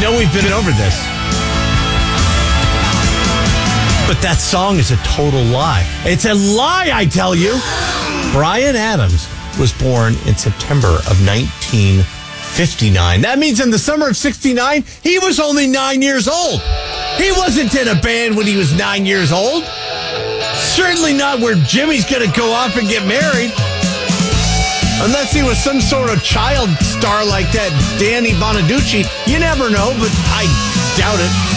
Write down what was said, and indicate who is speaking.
Speaker 1: know we've been over this. But that song is a total lie. It's a lie, I tell you. Bryan Adams was born in September of 1959. That means in the summer of 69, he was only 9 years old. He wasn't in a band when he was 9 years old. Certainly not where Jimmy's going to go off and get married. Unless he was some sort of child star like that Danny Bonaducci. You never know, but I doubt it.